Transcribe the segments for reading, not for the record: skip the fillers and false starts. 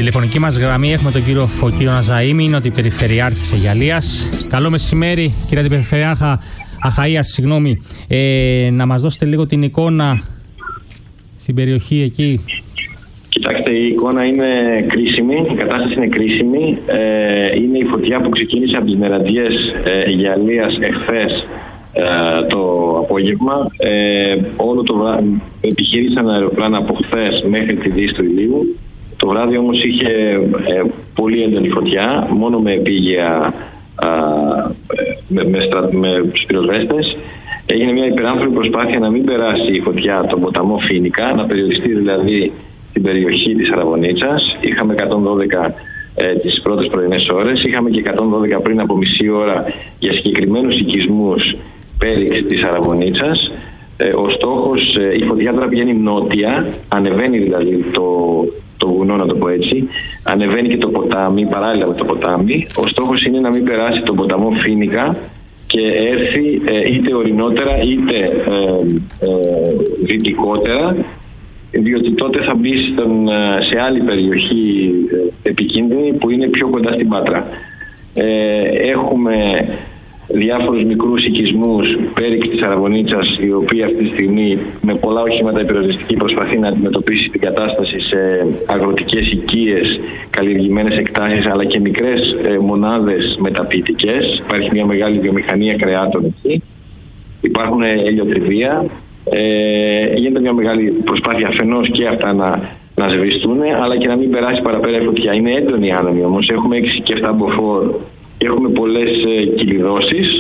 τηλεφωνική μας γραμμή έχουμε τον κύριο Φωκίωνα Ναζαήμι, είναι ο Αντιπεριφερειάρχης Αιγιαλίας. Καλό μεσημέρι, κύριε Αντιπεριφερειάρχα Αχαΐας, να μας δώσετε λίγο την εικόνα στην περιοχή εκεί. Κοιτάξτε, η εικόνα είναι κρίσιμη, η κατάσταση είναι κρίσιμη. Είναι η φωτιά που ξεκίνησε από τις Μεραδιές Αιγιαλίας εχθές το απόγευμα. Όλο το βράδυ επιχείρησαν αεροπλάνα από χθες μέχρι τη δύση του ηλίου. Το βράδυ όμως είχε πολύ έντονη φωτιά, μόνο με επίγεια με πυροσβέστες. Έγινε μια υπεράνθρωπη προσπάθεια να μην περάσει η φωτιά τον ποταμό Φοίνικα, να περιοριστεί δηλαδή στην περιοχή της Αραβωνίτσας. Είχαμε 112 τις πρώτες πρωινές ώρες, είχαμε και 112 πριν από μισή ώρα για συγκεκριμένους οικισμούς πέριξ της Αραβωνίτσας. Ο στόχος, η φωτιά τώρα πηγαίνει νότια, ανεβαίνει δηλαδή το βουνό, να το πω έτσι, ανεβαίνει και το ποτάμι, παράλληλα με το ποτάμι. Ο στόχος είναι να μην περάσει τον ποταμό Φοίνικα και έρθει είτε ορεινότερα είτε δυτικότερα, διότι τότε θα μπει σε άλλη περιοχή επικίνδυνη που είναι πιο κοντά στην Πάτρα. Έχουμε διάφορους μικρούς οικισμούς πέριξ της Αραβωνίτσας, η οποία αυτή τη στιγμή με πολλά οχήματα πυροσβεστική προσπαθεί να αντιμετωπίσει την κατάσταση σε αγροτικές οικίες, καλλιεργημένες εκτάσεις, αλλά και μικρές μονάδες μεταποιητικές. Υπάρχει μια μεγάλη βιομηχανία κρεάτων εκεί. Υπάρχουν ελιοτριβία. Γίνεται μια μεγάλη προσπάθεια αφενός και αυτά να σβηστούν, αλλά και να μην περάσει παραπέρα η φωτιά. Είναι έντονη η άνεμη όμως. Έχουμε 6 και 7 μποφόρ. Έχουμε πολλές κυλιδώσεις.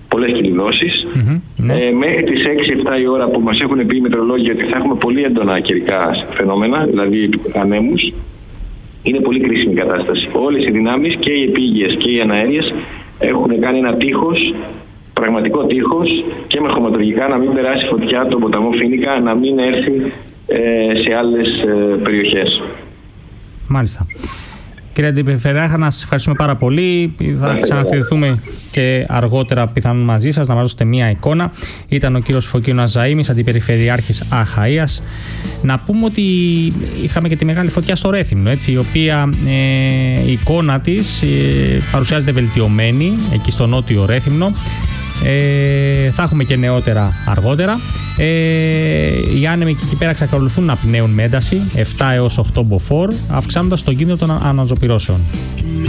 Μέχρι τις 6-7 η ώρα που μας έχουν πει οι μετεωρολόγοι ότι θα έχουμε πολύ έντονα καιρικά φαινόμενα, δηλαδή ανέμους, είναι πολύ κρίσιμη η κατάσταση. Όλες οι δυνάμεις, και οι επίγειες και οι αναέριες, έχουν κάνει ένα τείχος, πραγματικό τείχος, και με χωματουργικά να μην περάσει φωτιά τον ποταμό Φοίνικα, να μην έρθει σε άλλες περιοχές. Μάλιστα. Κύριε Αντιπεριφερειάρχα, να σας ευχαριστούμε πάρα πολύ. Θα ξαναφερθούμε και αργότερα πιθανόν μαζί σας να μας δώσετε μία εικόνα. Ήταν ο κύριος Φωκίωνας Ναζαήμις, Αντιπεριφερειάρχης Αχαΐας. Να πούμε ότι είχαμε και τη μεγάλη φωτιά στο Ρέθυμνο, έτσι, η οποία η εικόνα της παρουσιάζεται βελτιωμένη εκεί στο νότιο Ρέθυμνο. Θα έχουμε και νεότερα αργότερα. Οι άνεμοι εκεί πέρα εξακολουθούν να πνέουν με ένταση 7 έως 8 μποφόρ, αυξάνοντας τον κίνδυνο των αναζωπυρώσεων.